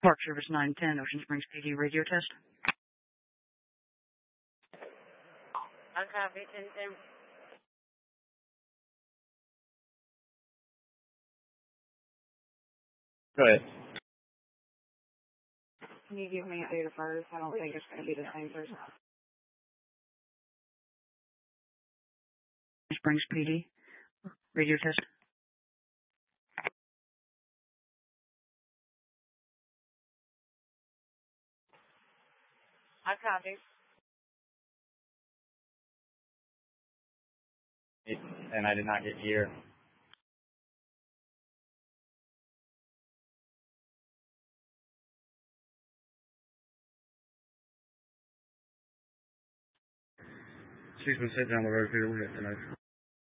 Park Service 910, Ocean Springs PD radio test. I copy 1010. Go ahead. Can you give me a date of birth? I don't think it's going to be the same person. Springs PD radio test. I copy. And I did not get year. She's been sitting down the road here with it tonight.